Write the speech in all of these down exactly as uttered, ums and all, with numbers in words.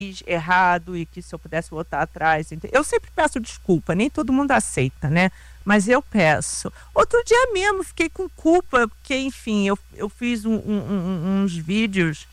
errado e que se eu pudesse voltar atrás. Eu sempre peço desculpa, nem todo mundo aceita, né? Mas eu peço. Outro dia mesmo fiquei com culpa, porque, enfim, eu, eu fiz um, um, uns vídeos,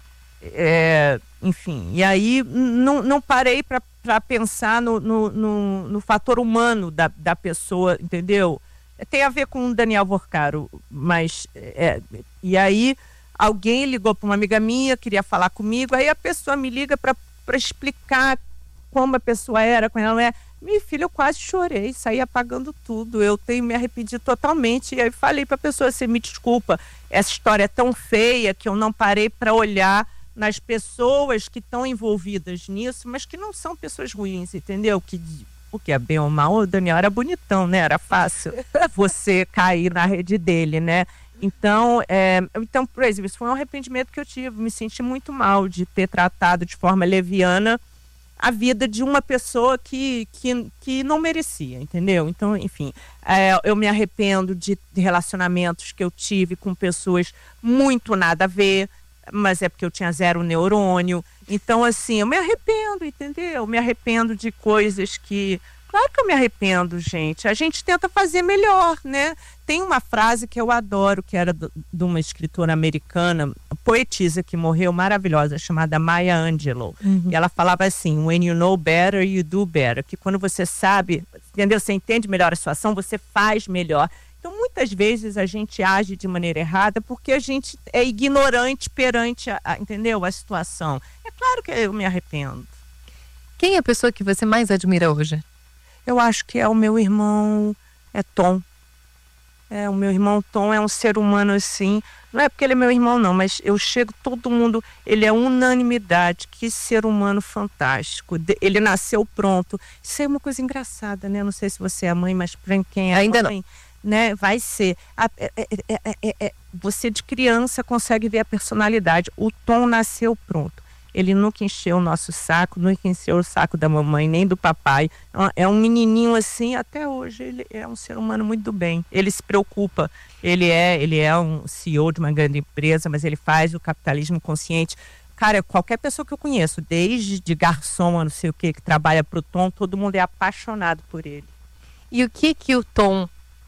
é, enfim, e aí não, não parei para pensar no, no, no, no fator humano da, da pessoa, entendeu? Tem a ver com o Daniel Vorcaro, mas... É, e aí alguém ligou para uma amiga minha, queria falar comigo, aí a pessoa me liga para explicar como a pessoa era, como ela não é. Minha filha, eu quase chorei, saí apagando tudo, eu tenho me arrependido totalmente. E aí falei para a pessoa assim, me desculpa, essa história é tão feia que eu não parei para olhar nas pessoas que estão envolvidas nisso, mas que não são pessoas ruins, entendeu? Que, porque é bem ou mal, o Daniel era bonitão, né? Era fácil você cair na rede dele, né? Então, é, então, por exemplo, isso foi um arrependimento que eu tive. Me senti muito mal de ter tratado de forma leviana a vida de uma pessoa que, que, que não merecia, entendeu? Então, enfim, é, eu me arrependo de, de relacionamentos que eu tive com pessoas muito nada a ver, mas é porque eu tinha zero neurônio. Então, assim, eu me arrependo, entendeu? Eu me arrependo de coisas que... Claro que eu me arrependo, gente. A gente tenta fazer melhor, né? Tem uma frase que eu adoro, que era do, de uma escritora americana, poetisa que morreu, maravilhosa, chamada Maya Angelou. Uhum. E ela falava assim, when you know better, you do better. Que quando você sabe, entendeu? Você entende melhor a situação, você faz melhor. Então, muitas vezes a gente age de maneira errada porque a gente é ignorante perante, a, a, entendeu? A situação. É claro que eu me arrependo. Quem é a pessoa que você mais admira hoje? Eu acho que é o meu irmão, é Tom. É, o meu irmão Tom é um ser humano assim, não é porque ele é meu irmão não, mas eu chego, todo mundo, ele é unanimidade, que ser humano fantástico, ele nasceu pronto. Isso é uma coisa engraçada, né? Não sei se você é mãe, mas para quem é ainda mãe, não, né? Vai ser. A, é, é, é, é, você de criança consegue ver a personalidade. O Tom nasceu pronto. Ele nunca encheu o nosso saco, nunca encheu o saco da mamãe, nem do papai. É um menininho assim, até hoje ele é um ser humano muito do bem. Ele se preocupa, ele é, ele é um C E O de uma grande empresa, mas ele faz o capitalismo consciente. Cara, qualquer pessoa que eu conheço, desde de garçom, não sei o que, que trabalha pro Tom, todo mundo é apaixonado por ele. E o que que o Tom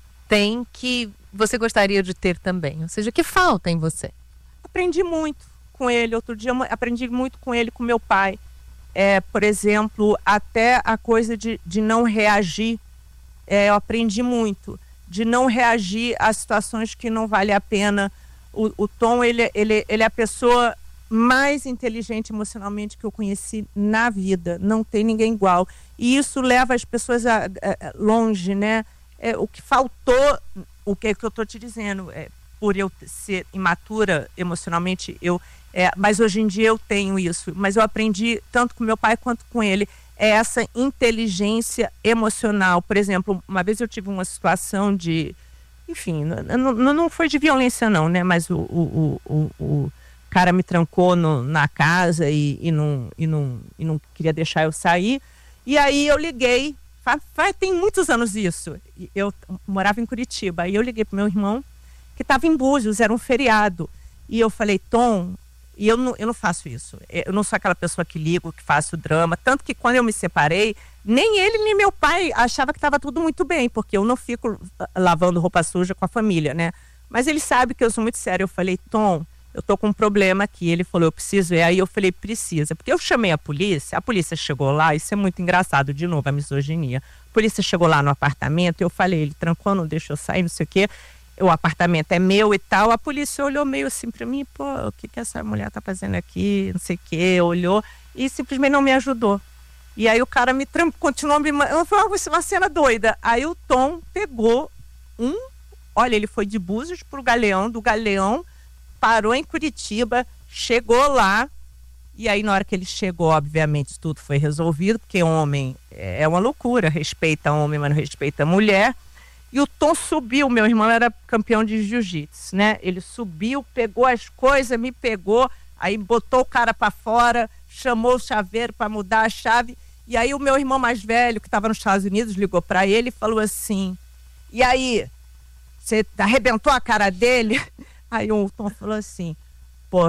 tem que você gostaria de ter também? Ou seja, o que falta em você? Aprendi muito com ele, outro dia eu aprendi muito com ele, com meu pai, é, por exemplo, até a coisa de, de não reagir, é, eu aprendi muito, de não reagir a situações que não vale a pena. O, o Tom, ele, ele, ele é a pessoa mais inteligente emocionalmente que eu conheci na vida, não tem ninguém igual, e isso leva as pessoas a, a, a longe, né? É, o que faltou, o que, é que eu estou te dizendo, é, por eu ser imatura emocionalmente, eu, é, mas hoje em dia eu tenho isso, mas eu aprendi tanto com meu pai quanto com ele, é essa inteligência emocional. Por exemplo, uma vez eu tive uma situação de, enfim, não, não, não foi de violência não, né, mas o, o, o, o cara me trancou no, na casa e, e, não, e, não, e não queria deixar eu sair, e aí eu liguei, faz, faz, tem muitos anos isso, eu morava em Curitiba, aí eu liguei pro meu irmão, que estava em Búzios, era um feriado. E eu falei, Tom, e eu não, eu não faço isso. Eu não sou aquela pessoa que ligo, que faço drama. Tanto que quando eu me separei, nem ele nem meu pai achava que estava tudo muito bem, porque eu não fico lavando roupa suja com a família, né? Mas ele sabe que eu sou muito séria. Eu falei, Tom, eu tô com um problema aqui. Ele falou, eu preciso. E aí eu falei, precisa. Porque eu chamei a polícia, a polícia chegou lá, isso é muito engraçado, de novo, a misoginia. A polícia chegou lá no apartamento, eu falei, ele trancou, não deixou eu sair, não sei o quê. O apartamento é meu e tal, a polícia olhou meio assim pra mim, pô, o que que essa mulher tá fazendo aqui, não sei o que, olhou e simplesmente não me ajudou. E aí o cara me tram... continuou me... Foi uma cena doida. Aí o Tom pegou um, olha, ele foi de Búzios pro Galeão, do Galeão, parou em Curitiba, chegou lá, e aí na hora que ele chegou, obviamente, tudo foi resolvido, porque homem é uma loucura, respeita homem, mas não respeita mulher. E o Tom subiu, meu irmão era campeão de jiu-jitsu, né? Ele subiu, pegou as coisas, me pegou, aí botou o cara pra fora, chamou o chaveiro para mudar a chave. E aí o meu irmão mais velho, que estava nos Estados Unidos, ligou para ele e falou assim, e aí, você arrebentou a cara dele? Aí o Tom falou assim, porra,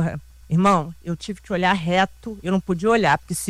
Irmão, eu tive que olhar reto, eu não podia olhar, porque se